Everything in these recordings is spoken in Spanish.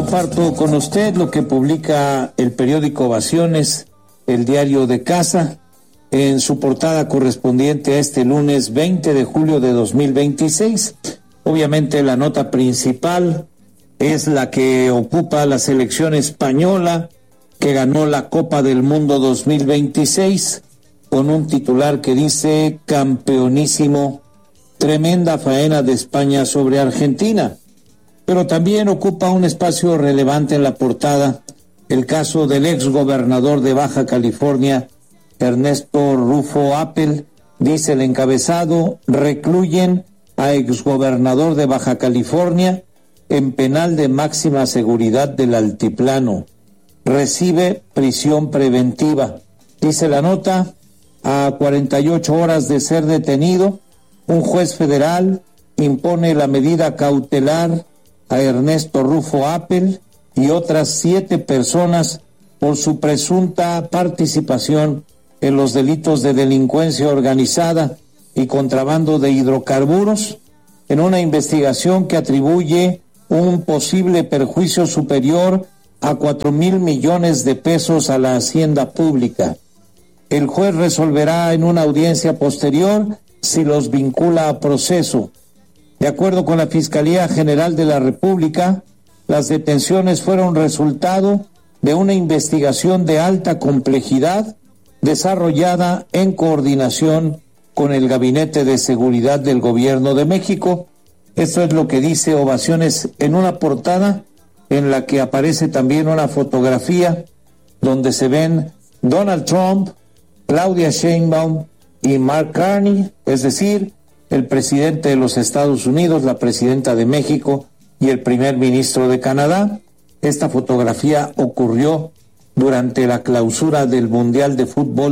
comparto con usted lo que publica el periódico Ovaciones, el diario de casa, en su portada correspondiente a este lunes 20 de julio de 2026. Obviamente la nota principal es la que ocupa la selección española que ganó la Copa del Mundo 2026 con un titular que dice campeonísimo, tremenda faena de España sobre Argentina. Pero también ocupa un espacio relevante en la portada el caso del exgobernador de Baja California, Ernesto Rufo Appel. Dice el encabezado: recluyen a exgobernador de Baja California en penal de máxima seguridad del Altiplano. Recibe prisión preventiva. Dice la nota: a 48 horas de ser detenido, un juez federal impone la medida cautelar a Ernesto Rufo Appel y otras 7 personas por su presunta participación en los delitos de delincuencia organizada y contrabando de hidrocarburos, en una investigación que atribuye un posible perjuicio superior a 4,000 millones de pesos a la hacienda pública. El juez resolverá en una audiencia posterior si los vincula a proceso. De acuerdo con la Fiscalía General de la República, las detenciones fueron resultado de una investigación de alta complejidad desarrollada en coordinación con el Gabinete de Seguridad del Gobierno de México. Esto es lo que dice Ovaciones en una portada en la que aparece también una fotografía donde se ven Donald Trump, Claudia Sheinbaum y Mark Carney, es decir, el presidente de los Estados Unidos, la presidenta de México y el primer ministro de Canadá. Esta fotografía ocurrió durante la clausura del Mundial de Fútbol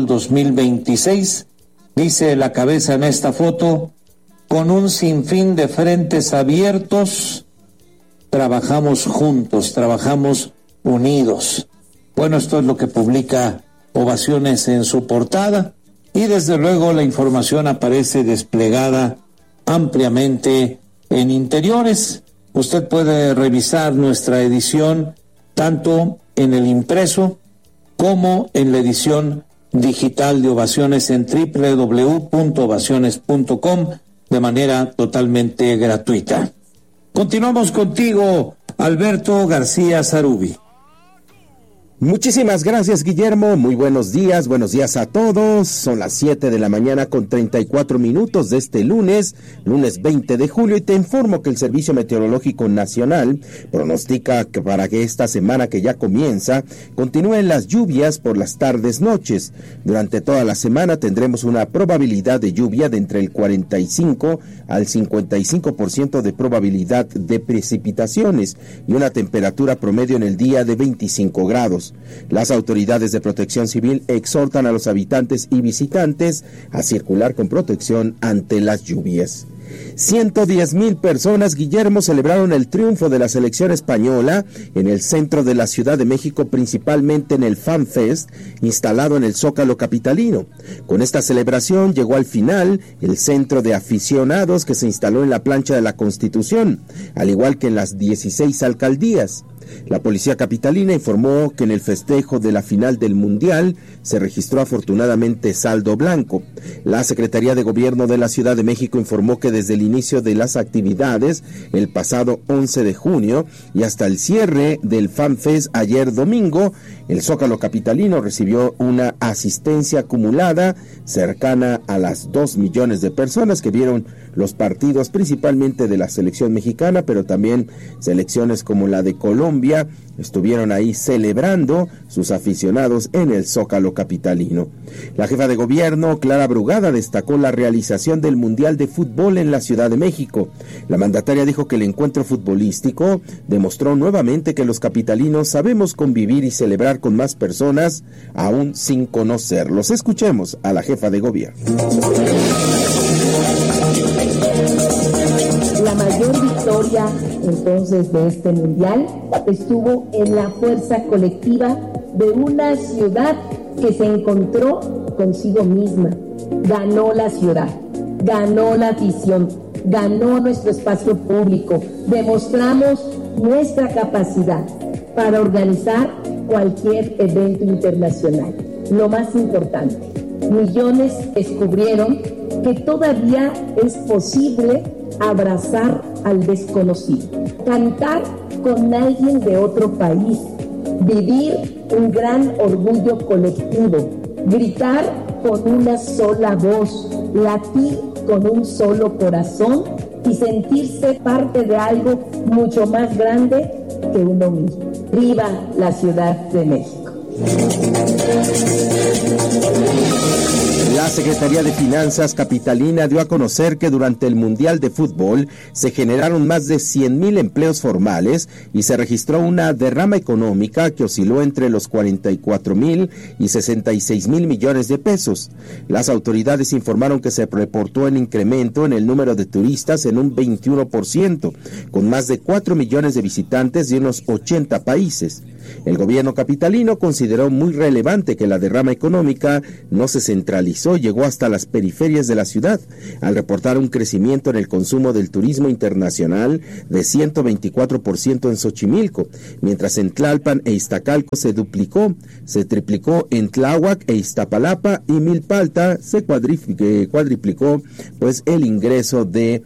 2026. Dice la cabeza en esta foto: con un sinfín de frentes abiertos, trabajamos juntos, trabajamos unidos. Bueno, esto es lo que publica Ovaciones en su portada. Y desde luego la información aparece desplegada ampliamente en interiores. Usted puede revisar nuestra edición tanto en el impreso como en la edición digital de Ovaciones en www.ovaciones.com de manera totalmente gratuita. Continuamos contigo, Alberto García Zarubi. Muchísimas gracias, Guillermo. Muy buenos días a todos. Son las 7 de la mañana con 34 minutos de este lunes 20 de julio, y te informo que el Servicio Meteorológico Nacional pronostica que para que esta semana que ya comienza continúen las lluvias por las tardes noches. Durante toda la semana tendremos una probabilidad de lluvia de entre el 45 al 55% de probabilidad de precipitaciones y una temperatura promedio en el día de 25 grados. Las autoridades de protección civil exhortan a los habitantes y visitantes a circular con protección ante las lluvias. 110,000 personas, Guillermo, celebraron el triunfo de la selección española en el centro de la Ciudad de México, principalmente en el Fan Fest, instalado en el Zócalo capitalino. Con esta celebración llegó al final el centro de aficionados que se instaló en la plancha de la Constitución, al igual que en las 16 alcaldías. La policía capitalina informó que en el festejo de la final del Mundial se registró afortunadamente saldo blanco. La Secretaría de Gobierno de la Ciudad de México informó que desde el inicio de las actividades, el pasado 11 de junio, y hasta el cierre del Fan Fest ayer domingo, el Zócalo capitalino recibió una asistencia acumulada cercana a las 2 millones de personas que vieron los partidos principalmente de la selección mexicana, pero también selecciones como la de Colombia estuvieron ahí celebrando sus aficionados en el Zócalo capitalino. La jefa de gobierno, Clara Brugada, destacó la realización del Mundial de Fútbol en la Ciudad de México. La mandataria dijo que el encuentro futbolístico demostró nuevamente que los capitalinos sabemos convivir y celebrar con más personas, aún sin conocerlos. Escuchemos a la jefa de gobierno. La mayor victoria entonces de este mundial estuvo en la fuerza colectiva de una ciudad que se encontró consigo misma. Ganó la ciudad, ganó la afición, ganó nuestro espacio público. Demostramos nuestra capacidad para organizar cualquier evento internacional. Lo más importante, millones descubrieron que todavía es posible abrazar al desconocido, cantar con alguien de otro país, vivir un gran orgullo colectivo, gritar con una sola voz, latir con un solo corazón y sentirse parte de algo mucho más grande que uno mismo. ¡Viva la Ciudad de México! La Secretaría de Finanzas capitalina dio a conocer que durante el Mundial de Fútbol se generaron más de 100,000 empleos formales y se registró una derrama económica que osciló entre los 44,000 y 66,000 millones de pesos. Las autoridades informaron que se reportó un incremento en el número de turistas en un 21%, con más de 4 millones de visitantes de unos 80 países. El gobierno capitalino consideró muy relevante que la derrama económica no se centralizó, llegó hasta las periferias de la ciudad, al reportar un crecimiento en el consumo del turismo internacional de 124% en Xochimilco, mientras en Tlalpan e Iztacalco se triplicó en Tláhuac e Iztapalapa, y Milpalta se cuadriplicó pues el ingreso de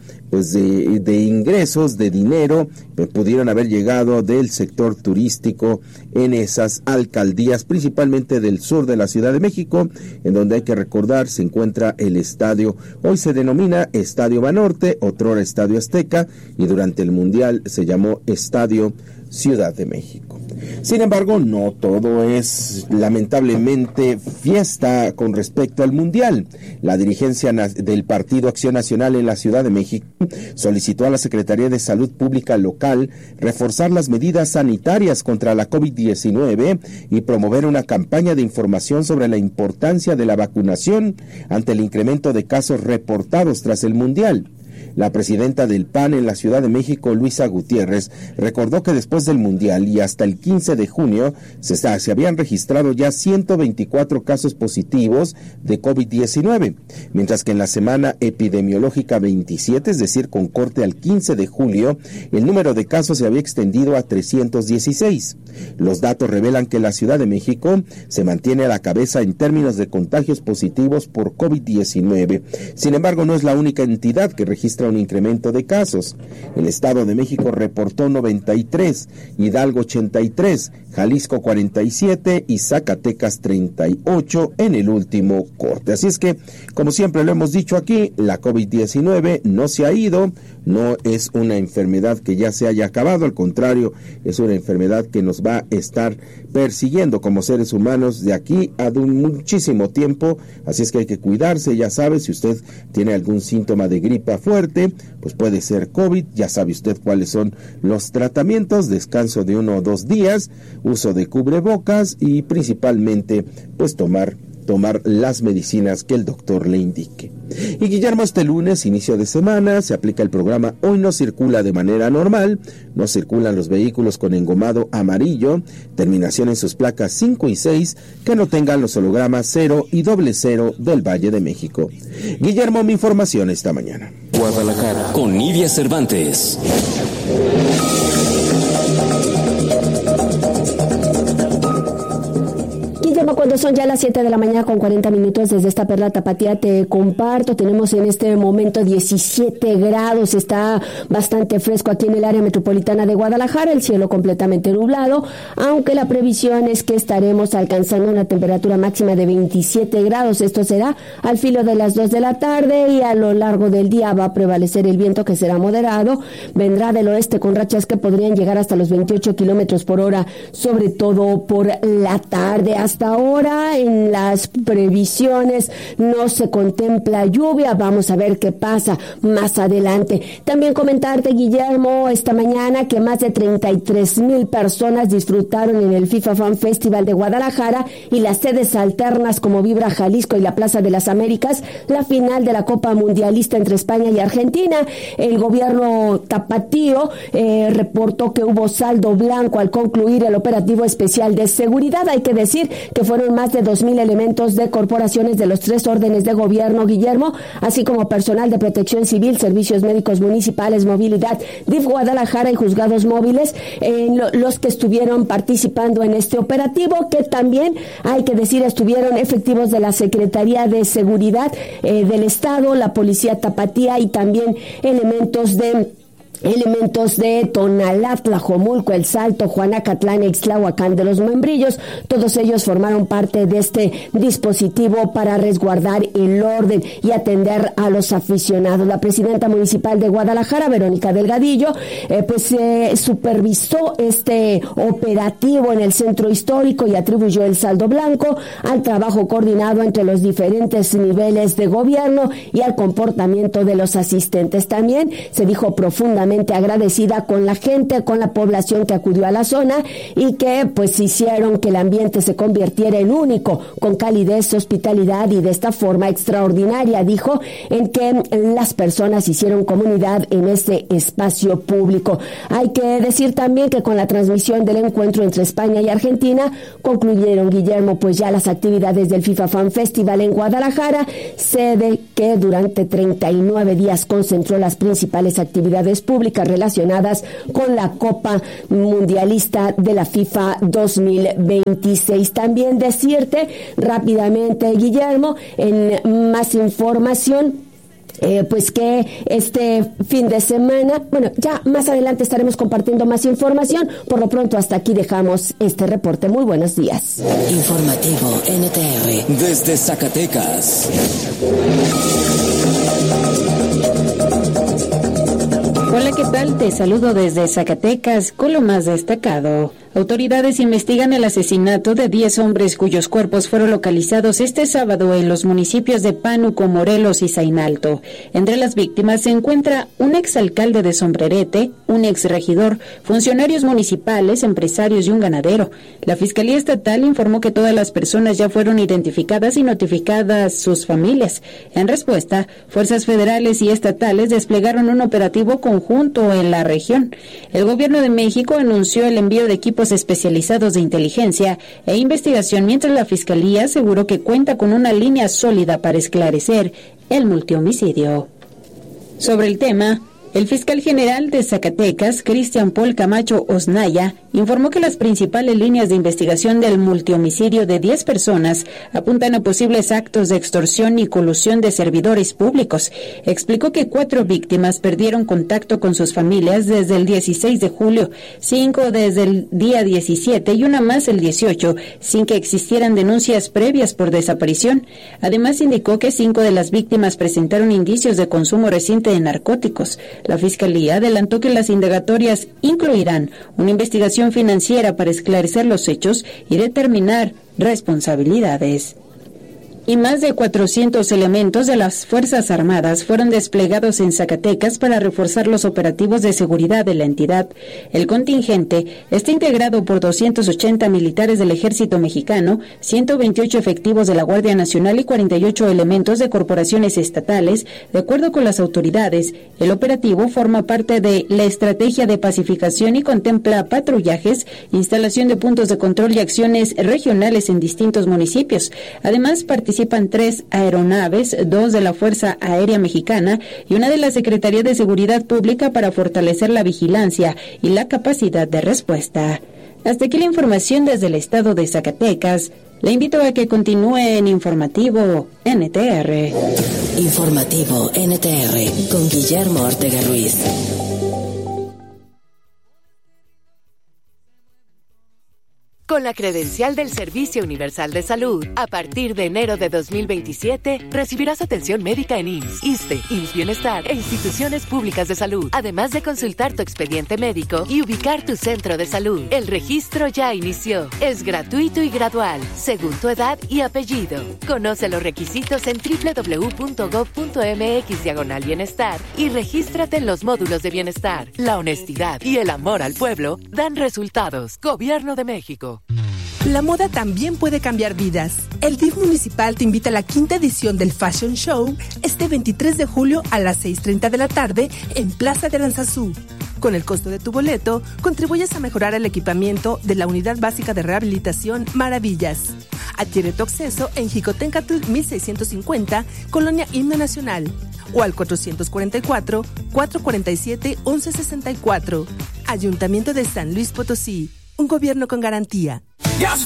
ingresos de dinero que pudieron haber llegado del sector turístico en esas alcaldías, principalmente del sur de la Ciudad de México, en donde hay que recordar se encuentra el estadio, hoy se denomina Estadio Banorte, otrora Estadio Azteca, y durante el Mundial se llamó Estadio Ciudad de México. Sin embargo, no todo es lamentablemente fiesta con respecto al Mundial. La dirigencia del Partido Acción Nacional en la Ciudad de México solicitó a la Secretaría de Salud Pública local reforzar las medidas sanitarias contra la COVID-19 y promover una campaña de información sobre la importancia de la vacunación ante el incremento de casos reportados tras el Mundial. La presidenta del PAN en la Ciudad de México, Luisa Gutiérrez, recordó que después del Mundial y hasta el 15 de junio se habían registrado ya 124 casos positivos de COVID-19, mientras que en la semana epidemiológica 27, es decir, con corte al 15 de julio, el número de casos se había extendido a 316. Los datos revelan que la Ciudad de México se mantiene a la cabeza en términos de contagios positivos por COVID-19. Sin embargo, no es la única entidad que registra un incremento de casos. El Estado de México reportó 93, Hidalgo 83, Jalisco 47 y Zacatecas 38 en el último corte. Así es que, como siempre lo hemos dicho aquí, la COVID-19 no se ha ido, no es una enfermedad que ya se haya acabado, al contrario, es una enfermedad que nos va a estar persiguiendo como seres humanos de aquí a muchísimo tiempo, así es que hay que cuidarse, ya sabe, si usted tiene algún síntoma de gripa fuerte, pues puede ser COVID, ya sabe usted cuáles son los tratamientos, descanso de 1 o 2 días, uso de cubrebocas y principalmente pues tomar las medicinas que el doctor le indique. Y Guillermo, este lunes, inicio de semana, se aplica el programa Hoy no circula de manera normal, no circulan los vehículos con engomado amarillo, terminación en sus placas 5 y 6, que no tengan los hologramas 0 y 00 del Valle de México. Guillermo, mi información esta mañana. Guadalajara, con Nidia Cervantes. Cuando son ya las 7 de la mañana con 40 minutos desde esta Perla Tapatía, te comparto, tenemos en este momento 17 grados, está bastante fresco aquí en el área metropolitana de Guadalajara, el cielo completamente nublado, aunque la previsión es que estaremos alcanzando una temperatura máxima de 27 grados, esto será al filo de las 2 de la tarde y a lo largo del día va a prevalecer el viento, que será moderado, vendrá del oeste con rachas que podrían llegar hasta los 28 kilómetros por hora, sobre todo por la tarde. Hasta ahora en las previsiones no se contempla lluvia, vamos a ver qué pasa más adelante. También comentarte, Guillermo, esta mañana que más de 33,000 personas disfrutaron en el FIFA Fan Festival de Guadalajara y las sedes alternas como Vibra Jalisco y la Plaza de las Américas, la final de la Copa Mundialista entre España y Argentina. El gobierno tapatío reportó que hubo saldo blanco al concluir el operativo especial de seguridad. Hay que decir que fue fueron más de 2,000 elementos de corporaciones de los 3 órdenes de gobierno, Guillermo, así como personal de protección civil, servicios médicos municipales, movilidad, DIF Guadalajara y juzgados móviles, los que estuvieron participando en este operativo, que también, hay que decir, estuvieron efectivos de la Secretaría de Seguridad del Estado, la Policía Tapatía y también elementos de Tonalá, Tlajomulco, El Salto, Juanacatlán, Ixtlahuacán de los Membrillos. Todos ellos formaron parte de este dispositivo para resguardar el orden y atender a los aficionados. La presidenta municipal de Guadalajara, Verónica Delgadillo, supervisó este operativo en el centro histórico y atribuyó el saldo blanco al trabajo coordinado entre los diferentes niveles de gobierno y al comportamiento de los asistentes. También se dijo profundamente agradecida con la gente, con la población que acudió a la zona y que pues hicieron que el ambiente se convirtiera en único, con calidez, hospitalidad y de esta forma extraordinaria, dijo, en que las personas hicieron comunidad en este espacio público. Hay que decir también que con la transmisión del encuentro entre España y Argentina concluyeron, Guillermo, pues ya las actividades del FIFA Fan Festival en Guadalajara, sede que durante 39 días concentró las principales actividades públicas relacionadas con la Copa Mundialista de la FIFA 2026. También decirte rápidamente, Guillermo, en más información, pues que este fin de semana, bueno, ya más adelante estaremos compartiendo más información. Por lo pronto, hasta aquí dejamos este reporte. Muy buenos días. Informativo NTR desde Zacatecas. Hola, ¿qué tal? Te saludo desde Zacatecas con lo más destacado. Autoridades investigan el asesinato de 10 hombres cuyos cuerpos fueron localizados este sábado en los municipios de Pánuco, Morelos y Zainalto. Entre las víctimas se encuentra un exalcalde de Sombrerete, un exregidor, funcionarios municipales, empresarios y un ganadero. La Fiscalía Estatal informó que todas las personas ya fueron identificadas y notificadas sus familias. En respuesta, fuerzas federales y estatales desplegaron un operativo conjunto en la región. El Gobierno de México anunció el envío de equipos especializados de inteligencia e investigación, mientras la Fiscalía aseguró que cuenta con una línea sólida para esclarecer el multihomicidio. Sobre el tema, el fiscal general de Zacatecas, Cristian Paul Camacho Osnaya, informó que las principales líneas de investigación del multihomicidio de 10 personas apuntan a posibles actos de extorsión y colusión de servidores públicos. Explicó que 4 víctimas perdieron contacto con sus familias desde el 16 de julio, 5 desde el día 17 y una más el 18, sin que existieran denuncias previas por desaparición. Además, indicó que 5 de las víctimas presentaron indicios de consumo reciente de narcóticos. La Fiscalía adelantó que las indagatorias incluirán una investigación financiera para esclarecer los hechos y determinar responsabilidades. Y más de 400 elementos de las Fuerzas Armadas fueron desplegados en Zacatecas para reforzar los operativos de seguridad de la entidad. El contingente está integrado por 280 militares del Ejército Mexicano, 128 efectivos de la Guardia Nacional y 48 elementos de corporaciones estatales. De acuerdo con las autoridades, el operativo forma parte de la estrategia de pacificación y contempla patrullajes, instalación de puntos de control y acciones regionales en distintos municipios. Además, participan 3 aeronaves, 2 de la Fuerza Aérea Mexicana y una de la Secretaría de Seguridad Pública para fortalecer la vigilancia y la capacidad de respuesta. Hasta aquí la información desde el estado de Zacatecas. Le invito a que continúe en Informativo NTR. Informativo NTR con Guillermo Ortega Ruiz. Con la credencial del Servicio Universal de Salud, a partir de enero de 2027, recibirás atención médica en IMSS, ISSSTE, IMSS Bienestar e instituciones públicas de salud, además de consultar tu expediente médico y ubicar tu centro de salud. El registro ya inició. Es gratuito y gradual, según tu edad y apellido. Conoce los requisitos en www.gov.mx/bienestar y regístrate en los módulos de bienestar. La honestidad y el amor al pueblo dan resultados. Gobierno de México. La moda también puede cambiar vidas. El DIF municipal te invita a la 5ª edición del Fashion Show este 23 de julio a las 6:30 de la tarde en Plaza de Aranzazú. Con el costo de tu boleto, contribuyes a mejorar el equipamiento de la Unidad Básica de Rehabilitación Maravillas. Adquiere tu acceso en Jicotencatl 1650, Colonia Himno Nacional, o al 444-447-1164. Ayuntamiento de San Luis Potosí, un gobierno con garantía.